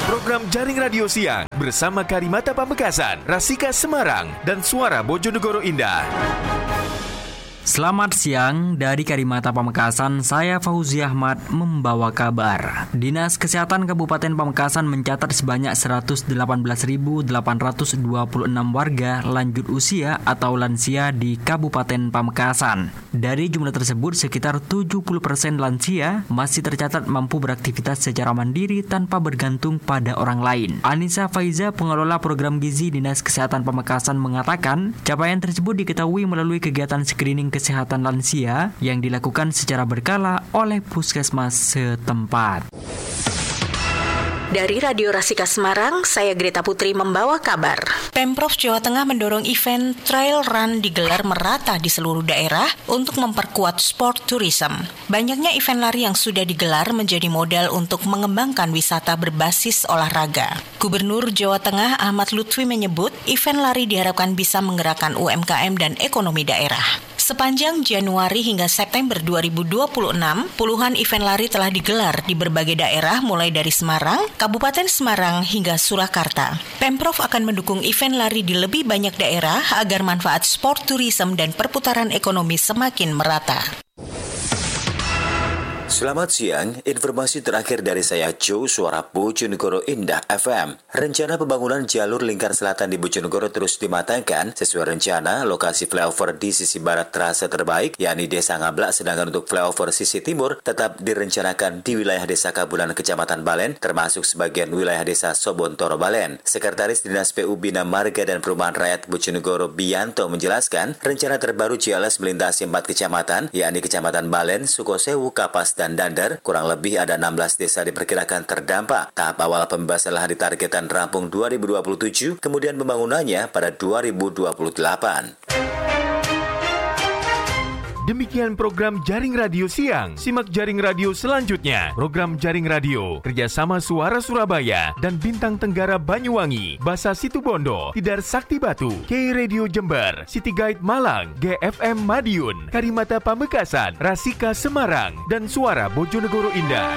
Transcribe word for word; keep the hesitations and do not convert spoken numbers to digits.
Program Jaring Radio Siang bersama Karimata Pamekasan, Rasika Semarang, dan Suara Bojonegoro Indah. Selamat siang, dari Karimata Pamekasan, saya Fauzi Ahmad membawa kabar. Dinas Kesehatan Kabupaten Pamekasan mencatat sebanyak seratus delapan belas ribu delapan ratus dua puluh enam warga lanjut usia atau lansia di Kabupaten Pamekasan. Dari jumlah tersebut, sekitar tujuh puluh persen lansia masih tercatat mampu beraktivitas secara mandiri tanpa bergantung pada orang lain. Anissa Faiza, pengelola program gizi Dinas Kesehatan Pamekasan, mengatakan capaian tersebut diketahui melalui kegiatan screening kesehatan lansia yang dilakukan secara berkala oleh puskesmas setempat. Dari Radio Rasika Semarang, saya Greta Putri membawa kabar. Pemprov Jawa Tengah mendorong event trail run digelar merata di seluruh daerah untuk memperkuat sport tourism. Banyaknya event lari yang sudah digelar menjadi modal untuk mengembangkan wisata berbasis olahraga. Gubernur Jawa Tengah Ahmad Lutfi menyebut event lari diharapkan bisa menggerakkan U M K M dan ekonomi daerah. Sepanjang Januari hingga September dua ribu dua puluh enam, puluhan event lari telah digelar di berbagai daerah mulai dari Semarang, Kabupaten Semarang hingga Surakarta. Pemprov akan mendukung event lari di lebih banyak daerah agar manfaat sport tourism dan perputaran ekonomi semakin merata. Selamat siang, informasi terakhir dari saya Joe, Suara Bojonegoro Indah F M. Rencana pembangunan jalur lingkar selatan di Bojonegoro terus dimatangkan. Sesuai rencana, lokasi flyover di sisi barat terasa terbaik, yakni Desa Ngablak, sedangkan untuk flyover sisi timur tetap direncanakan di wilayah Desa Kabulan, Kecamatan Balen, termasuk sebagian wilayah Desa Sobontoro Balen. Sekretaris Dinas P U Bina Marga dan Perumahan Rakyat Bojonegoro Bianto menjelaskan, rencana terbaru J L S melintasi empat kecamatan, yakni Kecamatan Balen, Sukosewu, Kapas, dan Dander. Kurang lebih ada enam belas desa diperkirakan terdampak. Tahap awal pembebasan lahan ditargetkan rampung dua ribu dua puluh tujuh, kemudian pembangunannya pada dua ribu dua puluh delapan. Demikian program Jaring Radio Siang. Simak Jaring Radio selanjutnya. Program Jaring Radio kerjasama Suara Surabaya dan Bintang Tenggara Banyuwangi, Basa Situbondo, Tidar Sakti Batu, K Radio Jember, City Guide Malang, G F M Madiun, Karimata Pamekasan, Rasika Semarang, dan Suara Bojonegoro Indah.